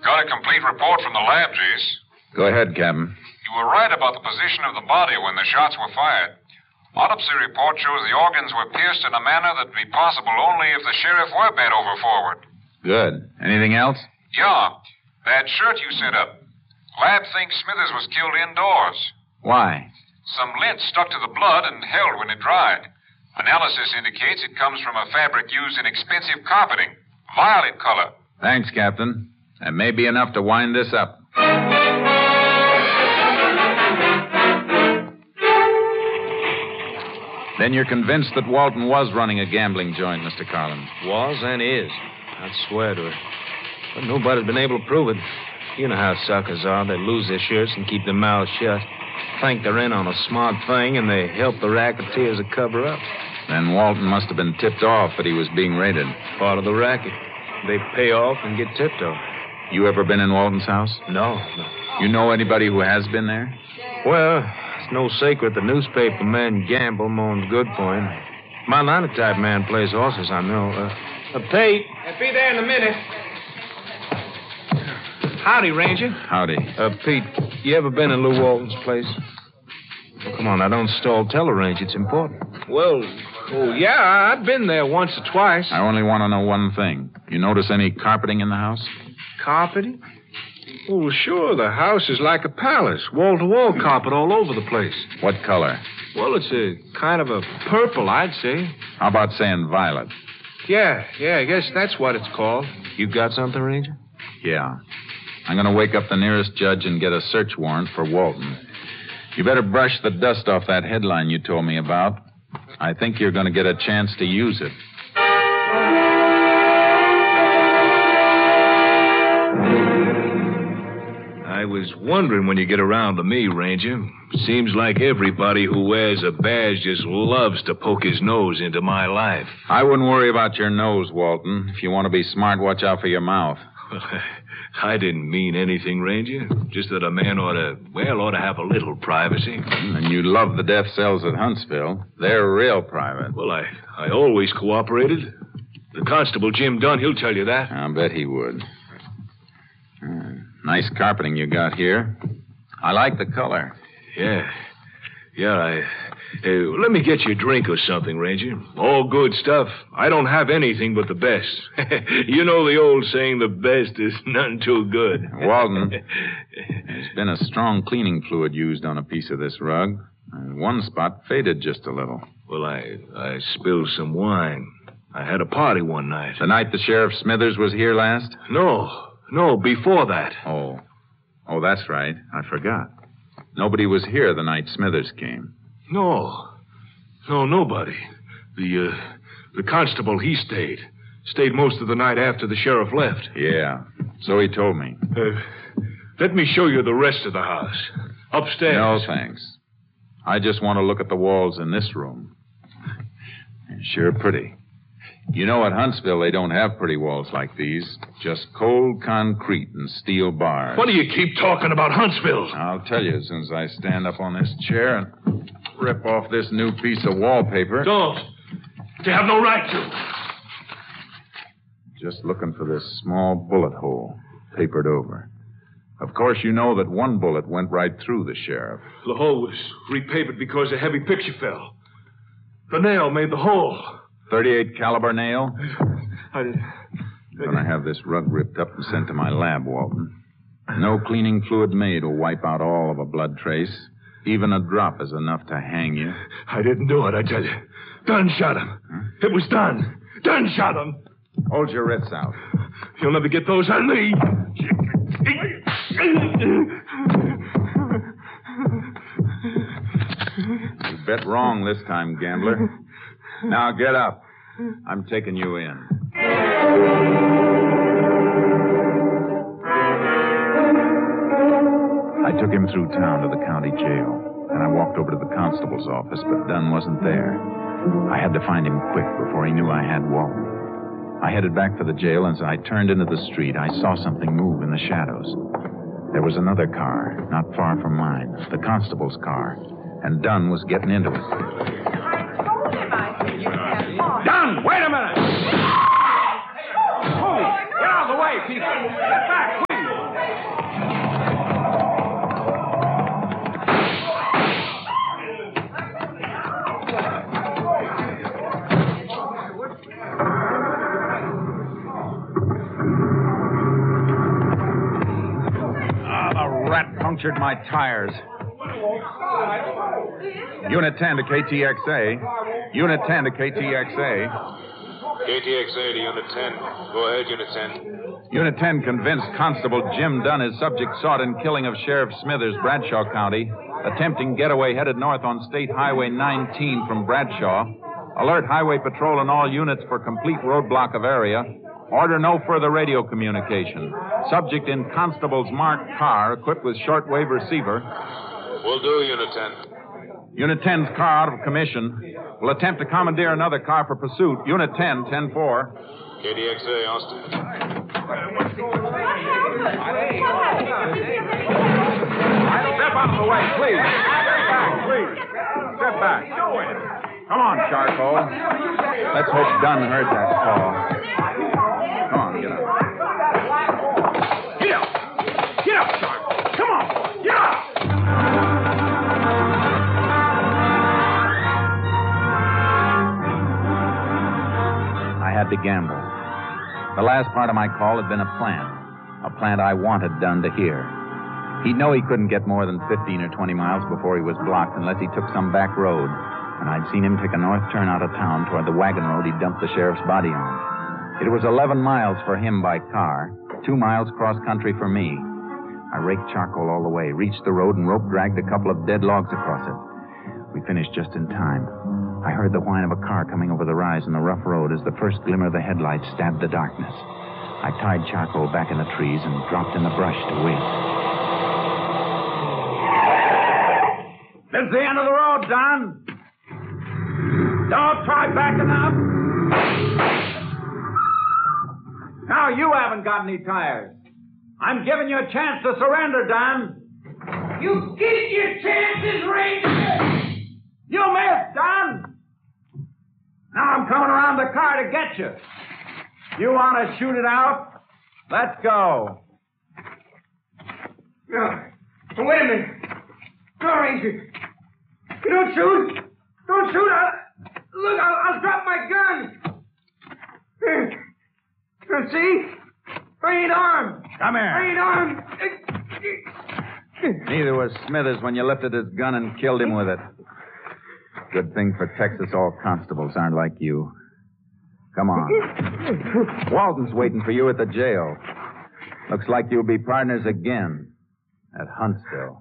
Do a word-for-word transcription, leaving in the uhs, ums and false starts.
Got a complete report from the lab, Jace. Go ahead, Captain. You were right about the position of the body when the shots were fired. Autopsy report shows the organs were pierced in a manner that would be possible only if the sheriff were bent over forward. Good. Anything else? Yeah. That shirt you sent up. Lab thinks Smithers was killed indoors. Why? Some lint stuck to the blood and held when it dried. Analysis indicates it comes from a fabric used in expensive carpeting. Violet color. Thanks, Captain. That may be enough to wind this up. Then you're convinced that Walton was running a gambling joint, Mister Carlin. Was and is. I'd swear to it. But nobody's been able to prove it. You know how suckers are. They lose their shirts and keep their mouths shut. Think they're in on a smart thing, and they help the racketeers to cover up. Then Walton must have been tipped off that he was being raided. Part of the racket. They pay off and get tipped off. You ever been in Walton's house? No, no. You know anybody who has been there? Well, it's no secret the newspaper man Gamble moans good for him. My linotype man plays horses, I know. Uh, uh, Pete. I'll be there in a minute. Howdy, Ranger. Howdy. Uh, Pete, you ever been in Lou Walton's place? Well, come on, I don't stall. Tell her, Ranger. It's important. Well, oh, yeah, I've been there once or twice. I only want to know one thing. You notice any carpeting in the house? Carpeting? Oh, sure. The house is like a palace. Wall-to-wall carpet all over the place. What color? Well, it's a kind of a purple, I'd say. How about saying violet? Yeah, yeah, I guess that's what it's called. You got something, Ranger? Yeah. I'm going to wake up the nearest judge and get a search warrant for Walton. You better brush the dust off that headline you told me about. I think you're going to get a chance to use it. I was wondering when you get around to me, Ranger. Seems like everybody who wears a badge just loves to poke his nose into my life. I wouldn't worry about your nose, Walton. If you want to be smart, watch out for your mouth. I didn't mean anything, Ranger. Just that a man ought to, well, ought to have a little privacy. And you love the death cells at Huntsville. They're real private. Well, I, I always cooperated. The constable, Jim Dunn, he'll tell you that. I'll bet he would. Uh, nice carpeting you got here. I like the color. Yeah. Yeah, I... Uh, let me get you a drink or something, Ranger. All good stuff. I don't have anything but the best. You know the old saying, the best is none too good. Walton, there's been a strong cleaning fluid used on a piece of this rug. And one spot faded just a little. Well, I, I spilled some wine. I had a party one night. The night the Sheriff Smithers was here last? No, no, before that. Oh. Oh, that's right. I forgot. Nobody was here the night Smithers came. No. No, nobody. The, uh, the constable, he stayed. Stayed most of the night after the sheriff left. Yeah, so he told me. Uh, let me show you the rest of the house. Upstairs. No, thanks. I just want to look at the walls in this room. They're sure pretty. You know, at Huntsville, they don't have pretty walls like these. Just cold concrete and steel bars. What do you keep talking about Huntsville? I'll tell you as soon as I stand up on this chair and rip off this new piece of wallpaper. Don't. You have no right to. Just looking for this small bullet hole, papered over. Of course, you know that one bullet went right through the sheriff. The hole was repapered because a heavy picture fell. The nail made the hole. thirty-eight caliber nail? I did. I'm going to have this rug ripped up and sent to my lab, Walton. No cleaning fluid made will wipe out all of a blood trace. Even a drop is enough to hang you. I didn't do it, I tell you. Dunn shot him. Huh? It was Dunn. Dunn shot him. Hold your wrists out. You'll never get those on me. You bet wrong this time, gambler. Now get up. I'm taking you in. I took him through town to the county jail. Then I walked over to the constable's office, but Dunn wasn't there. I had to find him quick before he knew I had Walton. I headed back for the jail, and as I turned into the street, I saw something move in the shadows. There was another car, not far from mine, the constable's car, and Dunn was getting into it. Dunn, wait a minute! Move! Get out of the way, people! Get back, please! punctured my tires. Unit ten to K T X A. Unit ten to K T X A. K T X A to Unit ten. Go ahead, Unit ten. Unit ten convinced Constable Jim Dunn is subject sought in killing of Sheriff Smithers, Bradshaw County. Attempting getaway headed north on State Highway nineteen from Bradshaw. Alert Highway Patrol and all units for complete roadblock of area. Order no further radio communication. Subject in Constable's marked car equipped with shortwave receiver. Will do, Unit ten. Unit ten's car out of commission. Will attempt to commandeer another car for pursuit. Unit ten, ten four. K T X A, Austin. Step out of the way, please. Step back, please. Step back. Come on, Charcoal. Let's hope Dunn heard that call. Come on, get up. Get up. Get up, Charcoal. Come on, boy. Get up. I had to gamble. The last part of my call had been a plan. A plan I wanted Dunn to hear. He'd know he couldn't get more than fifteen or twenty miles before he was blocked unless he took some back road. And I'd seen him take a north turn out of town toward the wagon road he dumped the sheriff's body on. It was eleven miles for him by car, two miles cross-country for me. I raked Charcoal all the way, reached the road, and rope-dragged a couple of dead logs across it. We finished just in time. I heard the whine of a car coming over the rise in the rough road as the first glimmer of the headlights stabbed the darkness. I tied Charcoal back in the trees and dropped in the brush to wait. This is the end of the road, Don. Don't try backing up. Now you haven't got any tires. I'm giving you a chance to surrender, Don. You get your chances, Ranger. You missed, Don. Now I'm coming around the car to get you. You want to shoot it out? Let's go. No. Wait a minute. No, Ranger. You don't shoot. Don't shoot. I'll, look, I'll, I'll drop my gun. Uh, see? I ain't armed. Come here. I ain't armed. Neither was Smithers when you lifted his gun and killed him with it. Good thing for Texas all constables aren't like you. Come on. Walton's waiting for you at the jail. Looks like you'll be partners again at Huntsville.